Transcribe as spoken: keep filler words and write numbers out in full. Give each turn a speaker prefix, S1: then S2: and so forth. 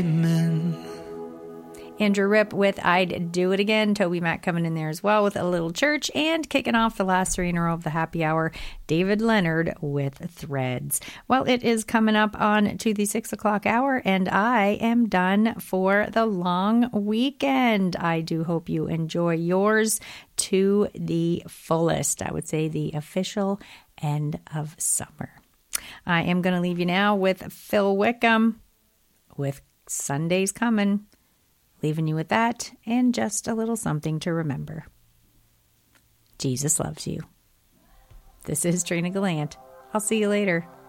S1: Amen.
S2: Andrew Ripp with I'd Do It Again. Toby Mac coming in there as well with A Little Church. And kicking off the last three in a row of the happy hour, David Leonard with Threads. Well, it is coming up on to the six o'clock hour, and I am done for the long weekend. I do hope you enjoy yours to the fullest. I would say the official end of summer. I am going to leave you now with Phil Wickham with Sunday's Coming. Leaving you with that and just a little something to remember. Jesus loves you. This is Trina Gallant. I'll see you later.